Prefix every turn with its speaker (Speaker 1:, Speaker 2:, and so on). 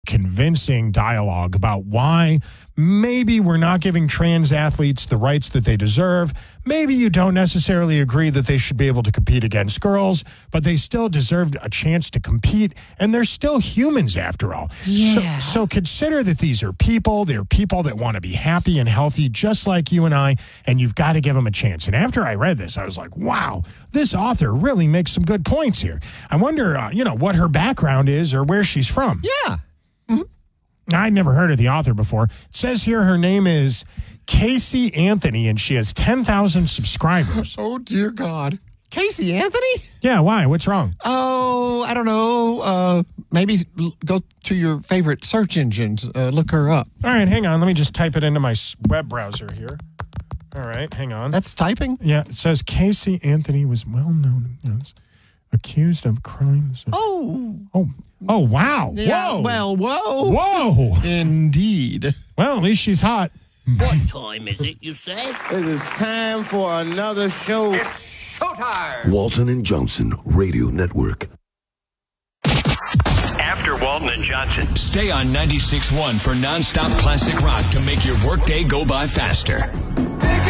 Speaker 1: convincing dialogue about why maybe we're not giving trans athletes the rights that they deserve. Maybe you don't necessarily agree that they should be able to compete against girls, but they still deserve a chance to compete, and they're still humans after all.
Speaker 2: Yeah.
Speaker 1: So consider that these are people. They're people that want to be happy and healthy just like you and I, and you've got to give them a chance. And after I read this, I was like, wow, this author really makes some good points here. I wonder, what her background is or where she's from.
Speaker 2: Yeah.
Speaker 1: I'd never heard of the author before. It says here her name is Casey Anthony, and she has 10,000 subscribers.
Speaker 2: Oh, dear God. Casey Anthony?
Speaker 1: Yeah, why? What's wrong?
Speaker 2: Oh, I don't know. Maybe go to your favorite search engines. Look her up.
Speaker 1: All right, hang on. Let me just type it into my web browser here. All right, hang on.
Speaker 2: That's typing?
Speaker 1: Yeah, it says Casey Anthony was well known as accused of crimes. Oh, wow.
Speaker 2: Yeah,
Speaker 1: Whoa.
Speaker 2: well, whoa.
Speaker 1: Whoa.
Speaker 2: Indeed.
Speaker 1: Well, at least she's hot.
Speaker 3: What time is it, you say?
Speaker 4: It is time for another show.
Speaker 3: It's showtime!
Speaker 5: Walton and Johnson Radio Network.
Speaker 6: After Walton and Johnson. Stay on 96.1 for nonstop classic rock to make your workday go by faster.